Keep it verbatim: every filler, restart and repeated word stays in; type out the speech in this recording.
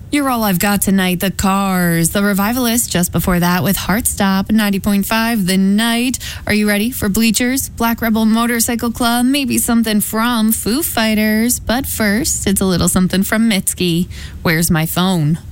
You're All I've Got Tonight, The Cars, The Revivalists, just before that with Heartstop, ninety point five, The Night. Are you ready for Bleachers, Black Rebel Motorcycle Club, maybe something from Foo Fighters? But first, it's a little something from Mitski. Where's My Phone?